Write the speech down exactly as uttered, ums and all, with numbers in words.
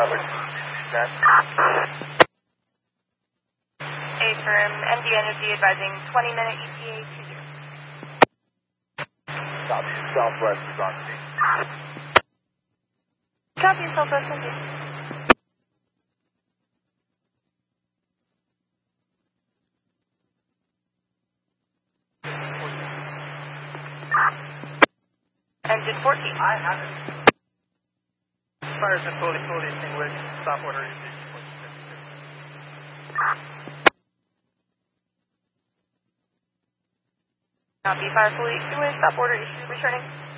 Bravo. That. A firm, M D Energy advising twenty minute E T A two zero. Copy. Southwest is on me. Copy, Southwest, thank you. Engine fourteen. I have it. Fires and fully, fully extinguished. Stop order. Copy, fire fully extinguished. Stop order issued. Returning.